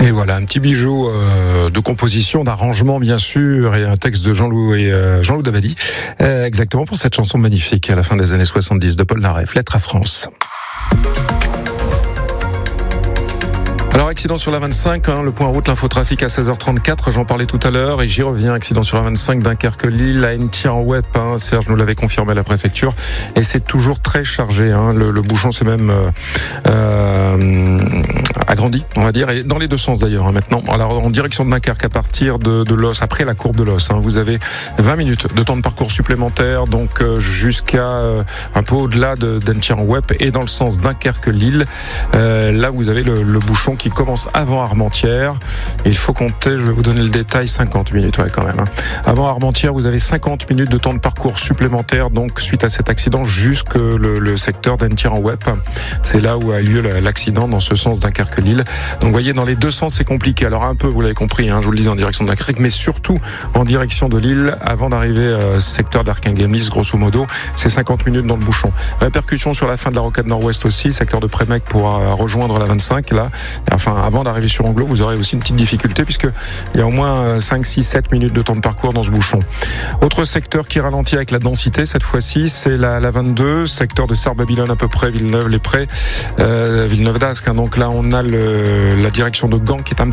Et voilà, un petit bijou de composition, d'arrangement bien sûr, et un texte de Jean-Loup Dabadi, exactement pour cette chanson magnifique à la fin des années 70 de Paul Naref, Lettre à France. Alors, accident sur la 25, le point route, l'infotrafic à 16h34, j'en parlais tout à l'heure et j'y reviens. Accident sur la 25, Dunkerque-Lille, à Entier-en-Wep, Serge nous l'avait confirmé à la préfecture, et c'est toujours très chargé. Le bouchon s'est même agrandi, on va dire, et dans les deux sens d'ailleurs maintenant. Alors, en direction de Dunkerque, à partir de Los, après la courbe de Los, vous avez 20 minutes de temps de parcours supplémentaire, donc jusqu'à un peu au-delà d'Entier-en-Wep, et dans le sens Dunkerque-Lille, là vous avez le bouchon qui commence avant Armentières. Il faut compter, je vais vous donner le détail, 50 minutes quand même. Avant Armentières, vous avez 50 minutes de temps de parcours supplémentaire, donc suite à cet accident, jusque le secteur d'Entier-en-Wep. C'est là où a lieu l'accident, dans ce sens Dunkerque-Lille. Donc vous voyez, dans les deux sens, c'est compliqué. Alors un peu, vous l'avez compris, je vous le disais, en direction de Dunkerque, mais surtout en direction de Lille, avant d'arriver secteur d'Arkhinghem-Lys, grosso modo, c'est 50 minutes dans le bouchon. Répercussion sur la fin de la rocade nord-ouest aussi, secteur de Prémec pour rejoindre la 25, là. Enfin, avant d'arriver sur Anglo, vous aurez aussi une petite difficulté puisque il y a au moins 5, 6, 7 minutes de temps de parcours dans ce bouchon. Autre secteur qui ralentit avec la densité, cette fois-ci, c'est la 22, secteur de Sarre-Babylone à peu près, Villeneuve-les-Prés, Villeneuve d'Ascq. Donc là, on a la direction de Gand qui est un